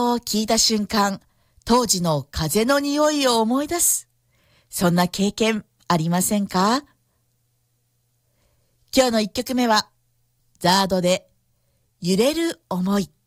を聞いた瞬間、当時の風の匂いを思い出す。そんな経験ありませんか？今日の1曲目は、ザードで揺れる想い。